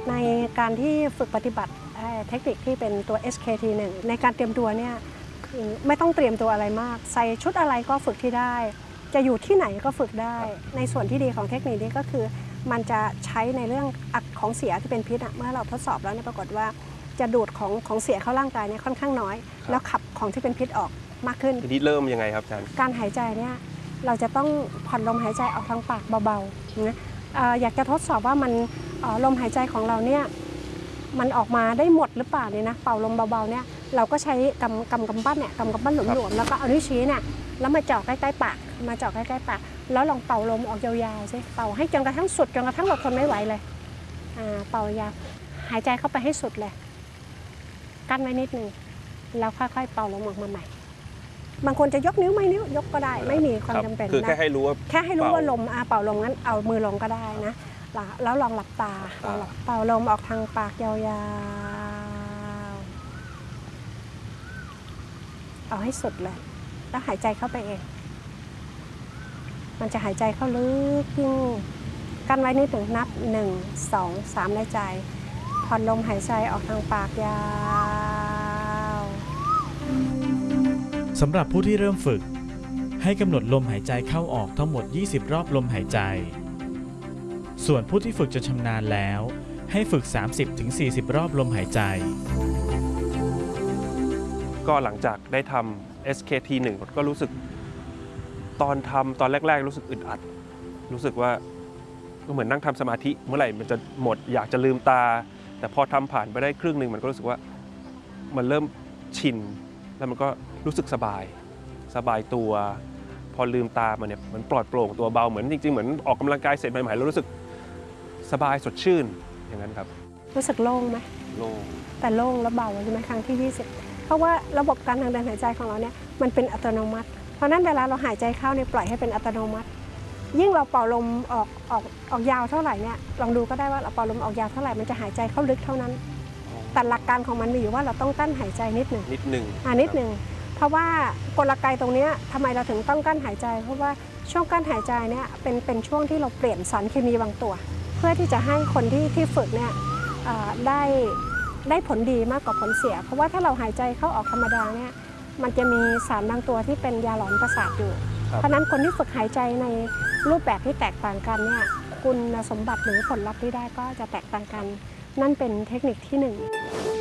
ในการที่ฝึกปฏิบัติเทคนิคที่เป็นตัว SKT1 ในการเตรียมตัวเนี่ยคือไม่ต้องเตรียมตัวอะไรมากใส่ชุดอะไรก็ฝึกที่ได้จะอยู่ที่ไหนก็ฝึกได้ในส่วนที่ดีของเทคนิคนี้ก็คือมันจะใช้ในเรื่องของเสียที่เป็นพิษเมื่อเราทดสอบแล้วปรากฏว่าจะดูดของเสียเข้าร่างกายเนี่ยค่อนข้างน้อยแล้วขับของที่เป็นพิษออกมากขึ้นทีนี้เริ่มยังไงครับอาจารย์การหายใจเนี่ยเราจะต้องผ่อนลมหายใจออกทางปากเบาๆนะอยากจะทดสอบว่ามันลมหายใจของเราเนี่ยมันออกมาได้หมดหรือเปล่าเนี่ยนะเป่าลมเบาๆเนี่ยเราก็ใช้กำปั้นเนี่ยกำปั้นหลวมๆแล้วก็เอานิ้วชี้เนี่ยแล้วมาเจาะใกล้ๆปากแล้วลองเป่าลมออกยาวๆสิเป่าให้จนกระทั่งสุดจนกระทั่งเราทนไม่ไหวเลยเป่ายาวหายใจเข้าไปให้สุดเลยกั้นไว้นิดนึงแล้วค่อยๆเป่าลมออกมาใหม่บางคนจะยกนิ้วไม่นิ้วยกก็ได้ไม่มีความจำเป็นคือแค่ให้รู้ว่าลมเป่าลมงั้นเอามือลงก็ได้นะแล้วลองหลับตาเป่าลมออกทางปากยาวๆเอาให้สุดเลยแล้วหายใจเข้าไปเองมันจะหายใจเข้าลึกยิ่งกันไว้นิดถึงนับ1 2 3ในใจผ่อนลมหายใจออกทางปากยาวสำหรับผู้ที่เริ่มฝึกให้กำหนดลมหายใจเข้าออกทั้งหมด20รอบลมหายใจส่วนผู้ที่ฝึกจนชำนาญแล้วให้ฝึก 30-40 รอบลมหายใจก็หลังจากได้ทำ SKT1 ก็รู้สึกตอนแรกๆรู้สึกอึดอัดรู้สึกว่าก็เหมือนนั่งทำสมาธิเมื่อไหร่มันจะหมดอยากจะลืมตาแต่พอทำผ่านไปได้ครึ่งหนึ่งมันก็รู้สึกว่ามันเริ่มชินแล้วมันก็รู้สึกสบายตัวพอลืมตามันเนี่ยมันปลอดโปร่งตัวเบาเหมือนจริงๆเหมือนออกกำลังกายเสร็จใหม่ๆแล้วรู้สึกสบายสดชื่นอย่างนั้นครับรู้สึกโล่งไหมโล่งแต่โล่งแล้วเบาใช่ไหมครั้งที่20เพราะว่าระบบการทางเดินหายใจของเราเนี่ยมันเป็นอัตโนมัติเพราะนั้นเวลาเราหายใจเข้าเนี่ยปล่อยให้เป็นอัตโนมัติยิ่งเราเป่าลมออกยาวเท่าไหร่เนี่ยลองดูก็ได้ว่าเราเป่าลมออกยาวเท่าไหร่มันจะหายใจเข้าลึกเท่านั้นแต่หลักการของมันมีอยู่ว่าเราต้องกั้นหายใจนิดหนึ่งเพราะว่ากลไกตรงนี้ทำไมเราถึงต้องกั้นหายใจเพราะว่าช่วงกั้นหายใจเนี่ยเป็นช่วงที่เราเปลี่ยนสารเคมีบางตัวเพื่อที่จะให้คนที่ฝึกเนี่ยได้ผลดีมากกว่าผลเสียเพราะว่าถ้าเราหายใจเข้าออกธรรมดาเนี่ยมันจะมีสารบางตัวที่เป็นยาหลอนประสาทอยู่เพราะนั้นคนที่ฝึกหายใจในรูปแบบที่แตกต่างกันเนี่ยคุณสมบัติหรือผลลัพธ์ที่ได้ก็จะแตกต่างกันนั่นเป็นเทคนิคที่1